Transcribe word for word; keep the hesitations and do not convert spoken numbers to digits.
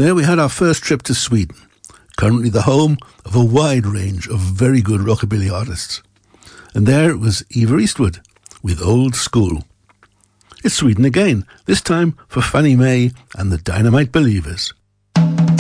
There we had our first trip to Sweden, currently the home of a wide range of very good rockabilly artists. And there was Eva Eastwood with Old School. It's Sweden again, this time for Fannie Mae and the Dynamite Believers.